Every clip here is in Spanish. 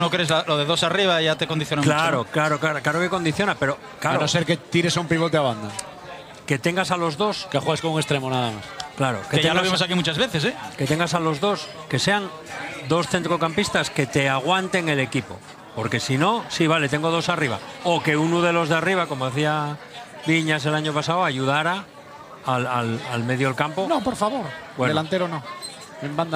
no crees lo de dos arriba ya te condiciona Claro, mucho. claro que condiciona, pero claro, A no ser que tires a un pivote a banda. que tengas a los dos, Que juegues con un extremo nada más. claro, Que ya lo vimos aquí muchas veces, ¿eh? que tengas a los dos, que sean dos centrocampistas que te aguanten el equipo. Porque si no, sí, vale, tengo dos arriba. O que uno de los de arriba, como decía Viñas el año pasado, ayudara al medio del campo. No, por favor. Bueno. Delantero no. En banda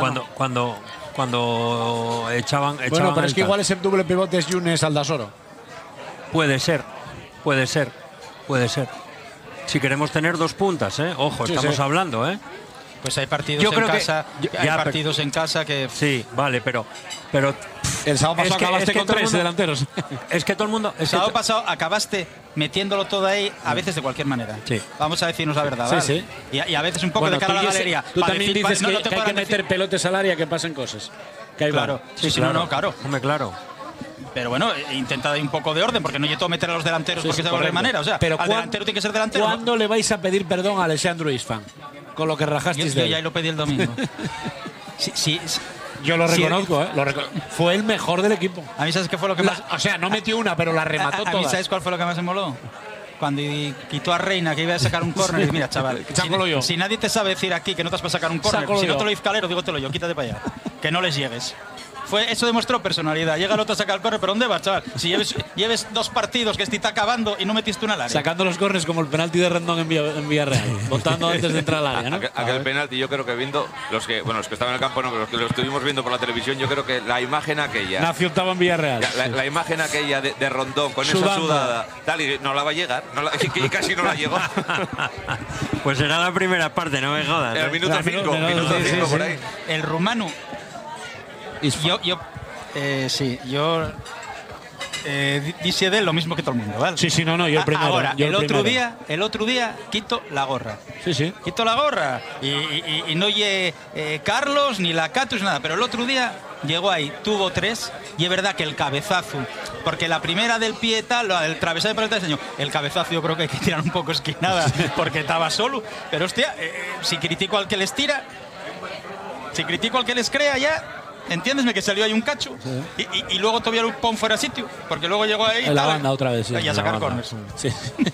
Cuando echaban Bueno, pero el es que tal. igual ese doble pivote es Yunes Aldasoro. Puede ser. Si queremos tener dos puntas, ¿eh? Ojo, Sí, estamos sí. hablando, ¿eh? Pues hay partidos Yo en creo que- casa. Hay ya, partidos en casa que. Sí, vale, pero El sábado pasado acabaste con todo el 3 mundo- delanteros. es que todo el mundo. El sábado pasado acabaste metiéndolo todo ahí, a veces de cualquier manera. Sí. Vamos a decirnos la verdad, Sí, ¿vale? sí. Y a veces un poco Bueno, de cara a la tú galería. Tú para también decir, dices no, que, no te que hay que podrán decir- meter pelotes al área que pasen cosas. Que ahí Claro, van. sí, no, claro. Hombre, claro. Pero bueno, intenta dar un poco de orden, porque no yo todo meter a los delanteros Sí, porque sí, de cualquier correcto. manera. O sea, Pero al delantero tiene que ser delantero. ¿no? ¿Cuándo le vais a pedir perdón a Alessandro Isfan? Con lo que rajasteis Yo de ya él. lo pedí el domingo. Sí. Yo lo Sí, reconozco, ¿eh? Fue el mejor del equipo. A mí, ¿sabes qué fue lo que más? O sea, no metió una, pero la remató A mí, todas. ¿sabes cuál fue lo que más me moló? Cuando quitó a Reina, que iba a sacar un córner, y mira, chaval, Sácalo yo. si nadie te sabe decir aquí que no te has para sacar un córner, Sácalo si no yo. te lo dice Calero, dígotelo yo, quítate para allá. Que no les llegues. Eso demostró personalidad. Llega el otro a sacar el córner, pero ¿dónde vas, chaval? Si lleves 2 partidos que te está acabando y no metiste una al área. Sacando los corners como el penalti de Rendón en Villarreal. Votando antes de entrar al área, ¿no? Aquel penalti, yo creo que viendo los que estaban en el campo, no, los que lo estuvimos viendo por la televisión, yo creo que la imagen aquella, Nació octavo en Villarreal. la imagen aquella de Rondón con esa Sudando. sudada, tal, y no la va a llegar, y casi no la llegó. Pues era la primera parte, no me jodas. En el ¿eh? minuto 5, sí, sí, por sí. ahí. El rumano. Yo dice de él lo mismo que todo el mundo, ¿vale? Sí, no, yo el primero. Ahora, yo el otro primero. día quito la gorra. Sí. Quito la gorra y no oye Carlos ni la Catus, nada. Pero el otro día llegó ahí, tuvo 3 y es verdad que el cabezazo, porque la primera del pie tal, el travesaño por el travesaño, el cabezazo yo creo que hay que tirar un poco esquinada porque estaba solo. Pero hostia, si critico al que les tira, si critico al que les crea ya. Entiéndesme que salió ahí un cacho y luego todavía lo pon fuera de sitio, porque luego llegó ahí En la tal, banda otra vez, sí. y a En la sacar banda. corners. Sí.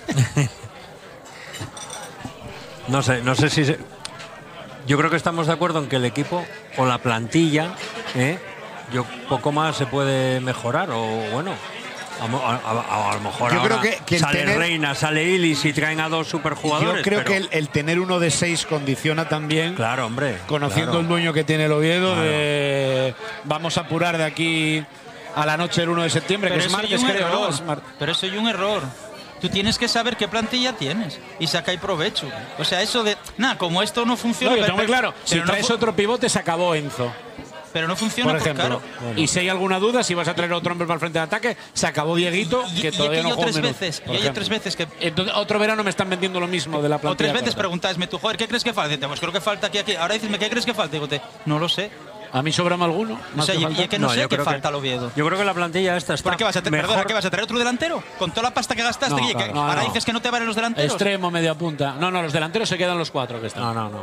No sé si... Yo creo que estamos de acuerdo en que el equipo o la plantilla, yo poco más se puede mejorar o bueno... A lo mejor Yo creo ahora que el sale tener- Reina, sale Ilis y traen a 2 superjugadores. Yo creo pero- que el tener uno de 6 condiciona también. Claro, hombre. Conociendo claro. el dueño que tiene el Oviedo, Claro. de vamos a apurar de aquí a la noche del 1 de septiembre, que es eso martes, hay un creo, error. ¿no? Es Pero eso hay un error. Tú tienes que saber qué plantilla tienes y sacar provecho. O sea, eso de... Nada, como esto no funciona... No, yo pero- tengo muy claro. Si pero no traes fu- otro pivote, se acabó Enzo, Pero no funciona por ejemplo. claro. Y si hay alguna duda, si vas a traer otro hombre para el frente de ataque, se acabó Dieguito, Y que todavía no yo juega un tres minuto, veces, por y hay ejemplo. 3 veces que... Entonces, otro verano me están vendiendo lo mismo de la O plantilla. 3 veces corta. preguntáisme tú, joder, ¿qué crees que falta? Dice, pues creo que falta aquí. Ahora dices, ¿qué crees que falta? Digo, no lo sé. A mí sobra alguno. O más sea, que y falta. es que no sé yo qué creo falta al Oviedo. Yo creo que la plantilla esta está ¿Por qué vas a mejor. perdona, ¿qué vas a traer otro delantero? Con toda la pasta que gastaste, No, y que claro. No, ahora no. dices que no te valen los delanteros. Extremo, media punta. No, los delanteros se quedan los 4 que están. No.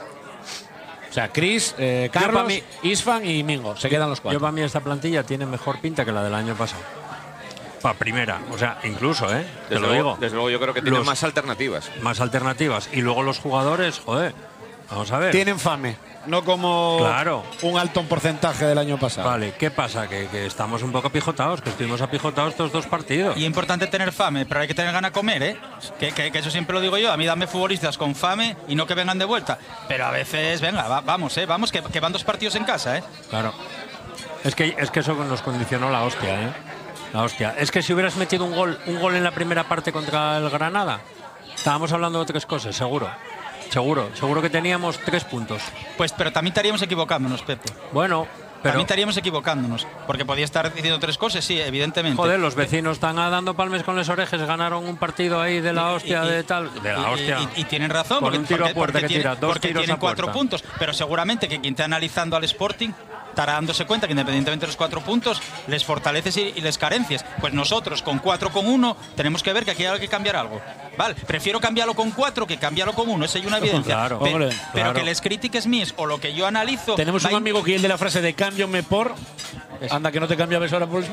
O sea, Chris, Carlos, pa' mí- Isfan y Mingo. Se quedan los 4. Yo para mí esta plantilla tiene mejor pinta que la del año pasado. Para primera, o sea, incluso, te lo digo. Desde luego, yo creo que tienen Los- más alternativas. Más alternativas. Y luego los jugadores, joder, vamos a ver. Tienen fame, no como Claro. un alto porcentaje del año pasado. Vale, ¿qué pasa? Que estamos un poco apijotados, que estuvimos apijotados estos 2 partidos. Y es importante tener fame, pero hay que tener ganas de comer, ¿eh? Que eso siempre lo digo yo. A mí dame futbolistas con fame y no que vengan de vuelta. Pero a veces, venga, vamos, que van 2 partidos en casa, ¿eh? Claro. Es que eso nos condicionó la hostia, ¿eh? La hostia. Es que si hubieras metido un gol en la primera parte contra el Granada, estábamos hablando de 3 cosas, seguro. Seguro que teníamos 3 puntos. Pues, pero también estaríamos equivocándonos, Pepe. Bueno, pero También estaríamos equivocándonos. Porque podía estar diciendo 3 cosas, sí, evidentemente. joder, los vecinos están dando palmes con los orejes, ganaron un partido ahí de la hostia de tal, de la hostia. Y tienen razón, Con un tiro a puerta que tira, 2 porque tiros tienen a 4 puerta. puntos. Pero seguramente que quien esté analizando al Sporting estará dándose cuenta que independientemente de los 4 puntos, les fortaleces y les carencias. Pues nosotros con 4 con 1 tenemos que ver que aquí hay que cambiar algo. Vale, prefiero cambiarlo con 4 que cambiarlo con 1, esa es una evidencia. Claro, hombre, pero claro. que les critiques mis o lo que yo analizo. Tenemos un amigo que el de la frase de cámbiame por. Anda, que no te cambiabas ahora por el